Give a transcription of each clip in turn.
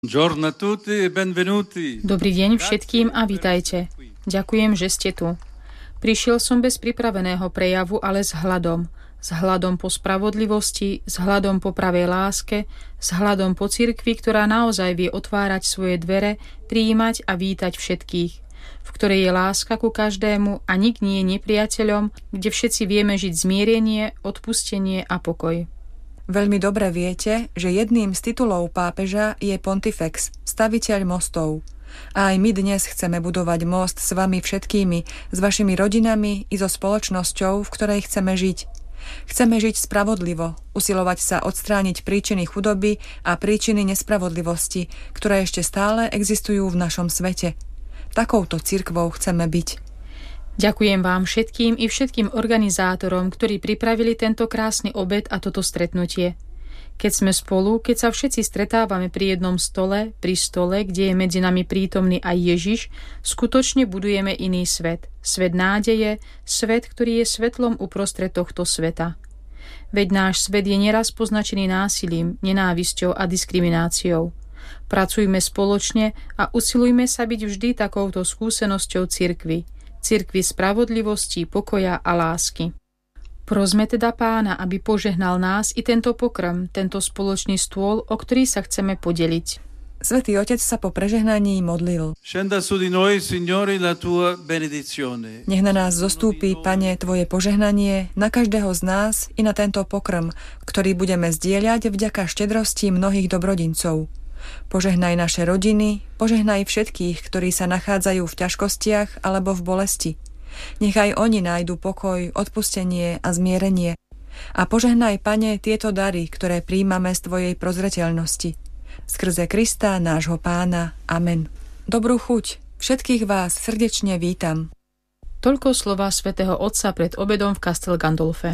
Buongiorno a tutti e benvenuti. Dobrý deň všetkým a vítajte. Ďakujem, že ste tu. Prišiel som bez pripraveného prejavu, ale s hladom. S hladom po spravodlivosti, s hladom po pravej láske, s hladom po cirkvi, ktorá naozaj vie otvárať svoje dvere, prijímať a vítať všetkých, v ktorej je láska ku každému a nik nie je nepriateľom, kde všetci vieme žiť zmierenie, odpustenie a pokoj. Veľmi dobre viete, že jedným z titulov pápeža je Pontifex, staviteľ mostov. A aj my dnes chceme budovať most s vami všetkými, s vašimi rodinami i so spoločnosťou, v ktorej chceme žiť. Chceme žiť spravodlivo, usilovať sa odstrániť príčiny chudoby a príčiny nespravodlivosti, ktoré ešte stále existujú v našom svete. Takouto cirkvou chceme byť. Ďakujem vám všetkým i všetkým organizátorom, ktorí pripravili tento krásny obed a toto stretnutie. Keď sme spolu, keď sa všetci stretávame pri jednom stole, pri stole, kde je medzi nami prítomný aj Ježiš, skutočne budujeme iný svet. Svet nádeje, svet, ktorý je svetlom uprostred tohto sveta. Veď náš svet je neraz poznačený násilím, nenávisťou a diskrimináciou. Pracujme spoločne a usilujme sa byť vždy takouto skúsenosťou cirkvi. Cirkvi spravodlivosti, pokoja a lásky. Prosme teda Pána, aby požehnal nás i tento pokrm, tento spoločný stôl, o ktorý sa chceme podeliť. Svätý Otec sa po prežehnaní modlil. Scenda su di noi, Signore, la tua benedizione. Nech na nás zostúpi, Pane, Tvoje požehnanie, na každého z nás i na tento pokrm, ktorý budeme zdieľať vďaka štedrosti mnohých dobrodincov. Požehnaj naše rodiny, požehnaj všetkých, ktorí sa nachádzajú v ťažkostiach alebo v bolesti. Nechaj oni nájdu pokoj, odpustenie a zmierenie. A požehnaj, Pane, tieto dary, ktoré príjmame z Tvojej prozreteľnosti. Skrze Krista, nášho Pána. Amen. Dobrú chuť, všetkých vás srdečne vítam. Toľko slova svätého Otca pred obedom v Castel Gandolfe.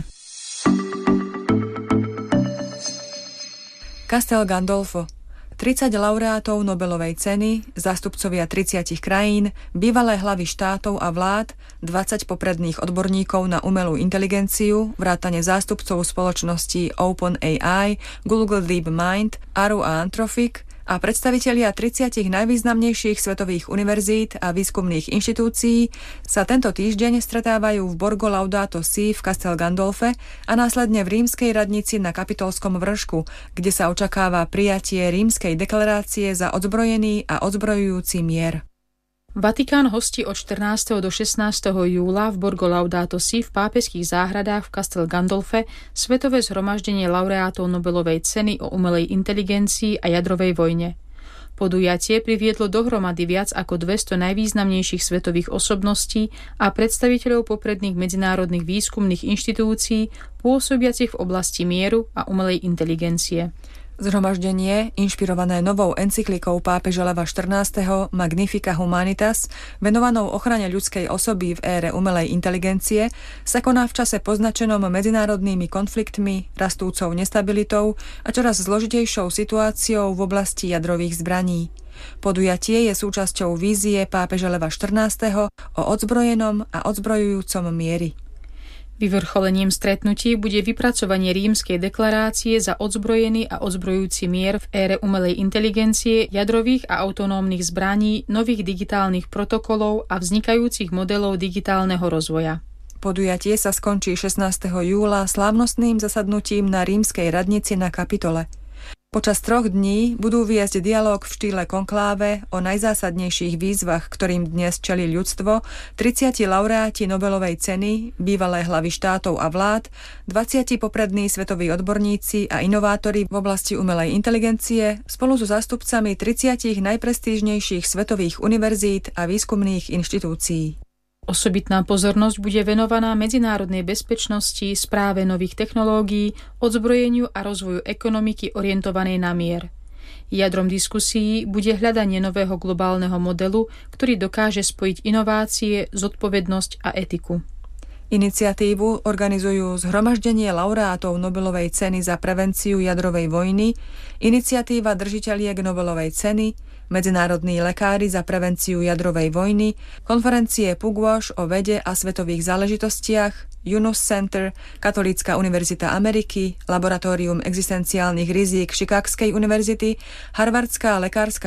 Castel Gandolfo. 30 laureátov Nobelovej ceny, zástupcovia 30 krajín, bývalé hlavy štátov a vlád, 20 popredných odborníkov na umelú inteligenciu, vrátane zástupcov spoločností OpenAI, Google DeepMind, Aru a Anthropic a predstavitelia 30 najvýznamnejších svetových univerzít a výskumných inštitúcií sa tento týždeň stretávajú v Borgo Laudato Si v Castel Gandolfe a následne v rímskej radnici na Kapitolskom vršku, kde sa očakáva prijatie rímskej deklarácie za odzbrojený a odzbrojujúci mier. Vatikán hostí od 14. do 16. júla v Borgo Laudato Si v pápežských záhradách v Castel Gandolfe svetové zhromaždenie laureátov Nobelovej ceny o umelej inteligencii a jadrovej vojne. Podujatie priviedlo dohromady viac ako 200 najvýznamnejších svetových osobností a predstaviteľov popredných medzinárodných výskumných inštitúcií pôsobiacich v oblasti mieru a umelej inteligencie. Zhromaždenie, inšpirované novou encyklikou pápeža Leva XIV. Magnifica Humanitas, venovanou ochrane ľudskej osoby v ére umelej inteligencie, sa koná v čase poznačenom medzinárodnými konfliktmi, rastúcou nestabilitou a čoraz zložitejšou situáciou v oblasti jadrových zbraní. Podujatie je súčasťou vízie pápeža Leva XIV. O odzbrojenom a odzbrojujúcom mieri. Vyvrcholením stretnutí bude vypracovanie rímskej deklarácie za odzbrojený a odzbrojujúci mier v ére umelej inteligencie, jadrových a autonómnych zbraní, nových digitálnych protokolov a vznikajúcich modelov digitálneho rozvoja. Podujatie sa skončí 16. júla slávnostným zasadnutím na rímskej radnici na Kapitole. Počas 3 dní budú viesť dialóg v štýle konkláve o najzásadnejších výzvach, ktorým dnes čelí ľudstvo, 30 laureáti Nobelovej ceny, bývalé hlavy štátov a vlád, 20 poprední svetoví odborníci a inovátori v oblasti umelej inteligencie spolu so zástupcami 30 najprestížnejších svetových univerzít a výskumných inštitúcií. Osobitná pozornosť bude venovaná medzinárodnej bezpečnosti, správe nových technológií, odzbrojeniu a rozvoju ekonomiky orientovanej na mier. Jadrom diskusií bude hľadanie nového globálneho modelu, ktorý dokáže spojiť inovácie, zodpovednosť a etiku. Iniciatívu organizujú Zhromaždenie laureátov Nobelovej ceny za prevenciu jadrovej vojny, Iniciatíva držiteľiek Nobelovej ceny, Medzinárodní lekári za prevenciu jadrovej vojny, konferencie Pugwash o vede a svetových záležitostiach, Yunus Center, Katolícka univerzita Ameriky, Laboratórium existenciálnych rizík Chicagskej univerzity, Harvardská lekárska